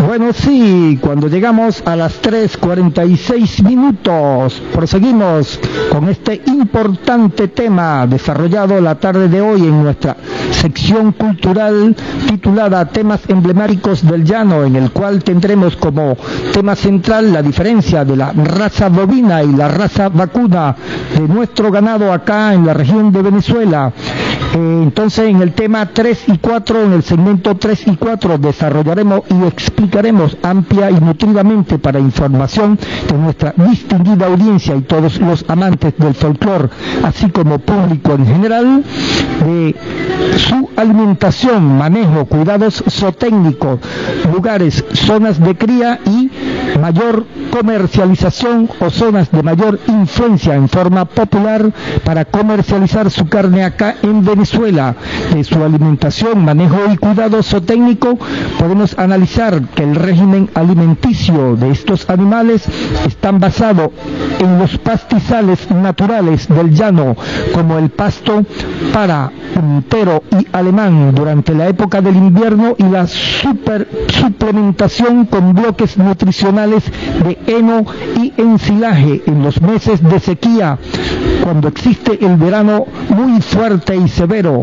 Bueno, sí, cuando llegamos a las 3:46 minutos, proseguimos con este importante tema desarrollado la tarde de hoy en nuestra sección cultural titulada Temas emblemáticos del llano, en el cual tendremos como tema central la diferencia de la raza bovina y la raza vacuna de nuestro ganado acá en la región de Venezuela. Entonces, en el tema 3 y 4, en el segmento 3 y 4, desarrollaremos y explicaremos amplia y nutridamente para información de nuestra distinguida audiencia y todos los amantes del folclore, así como público en general, de su alimentación, manejo, cuidados zootécnicos, lugares, zonas de cría y mayor comercialización o zonas de mayor influencia en forma popular para comercializar su carne acá en Venezuela. De su alimentación, manejo y cuidado zootécnico podemos analizar que el régimen alimenticio de estos animales están basado en los pastizales naturales del llano, como el pasto para puntero y alemán durante la época del invierno y la suplementación con bloques nutricionales de heno y ensilaje en los meses de sequía, cuando existe el verano muy fuerte y severo.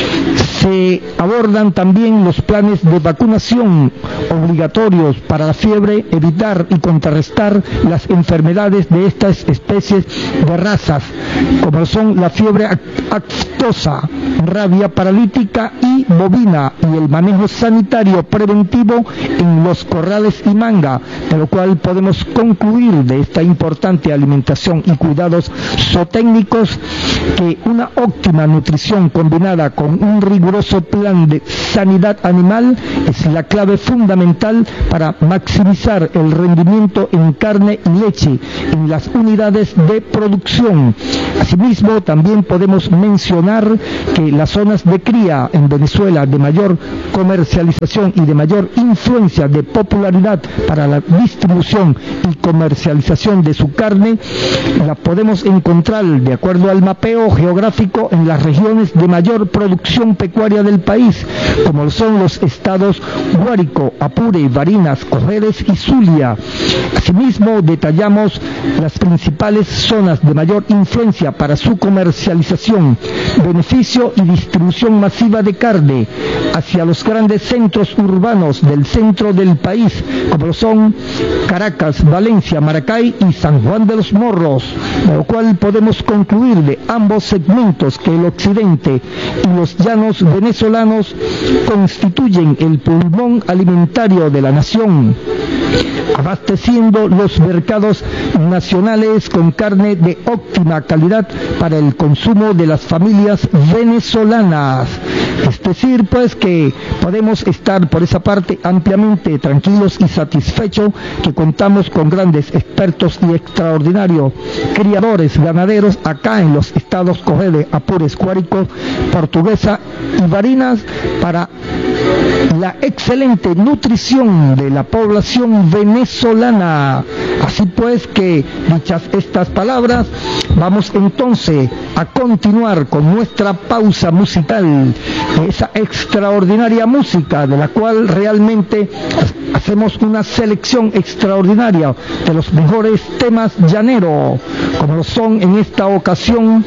Se abordan también los planes de vacunación obligatorios para la fiebre, evitar y contrarrestar las enfermedades de estas especies de razas, como son la fiebre aftosa, rabia paralítica y bovina, y el manejo sanitario preventivo en los corrales y manga, de lo cual podemos concluir de esta importante alimentación y cuidados zootécnicos que una óptima nutrición combinada con un riguroso plan de sanidad animal es la clave fundamental para maximizar el rendimiento en carne y leche en las unidades de producción. Asimismo, también podemos mencionar que las zonas de cría en Venezuela de mayor comercialización y de mayor influencia de popularidad para la distribución y comercialización de su carne la podemos encontrar, de acuerdo al mapeo geográfico, en las regiones de mayor producción pecuaria del país, como son los estados Guárico, Apure, Barinas, Corredes y Zulia. Asimismo, detallamos las principales zonas de mayor influencia para su comercialización, beneficio y distribución masiva de carne hacia los grandes centros urbanos del centro del país, como son Caracas, Valencia, Maracay y San Juan de los Morros, de lo cual podemos concluir de ambos segmentos que el occidente y los llanos venezolanos constituyen el pulmón alimentario de la nación, abasteciendo los mercados nacionales con carne de óptima calidad para el consumo de las familias venezolanas. Es decir, pues, que podemos estar por esa parte ampliamente tranquilos y satisfechos que contamos con grandes expertos y extraordinarios criadores ganaderos acá en los estados Corredes, Apures, Guárico, Portuguesa y Barinas para la excelente nutrición de la población venezolana. Así pues, que dichas estas palabras, vamos entonces a continuar con nuestra pausa musical, esa extraordinaria música de la cual realmente hacemos una selección extraordinaria de los mejores temas llaneros, como lo son en esta ocasión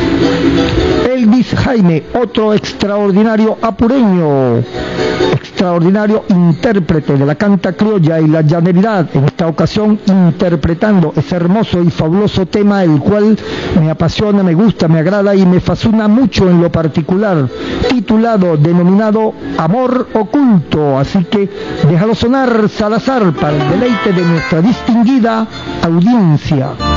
Elvis Jaime, otro extraordinario apureño, extraordinario intérprete de la canta criolla y la llaneridad, en esta ocasión interpretando ese hermoso y fabuloso tema, el cual me apasiona, me gusta, me agrada y me fascina mucho en lo particular, titulado, denominado Amor Oculto. Así que déjalo sonar, Salazar, para el deleite de nuestra distinguida audiencia.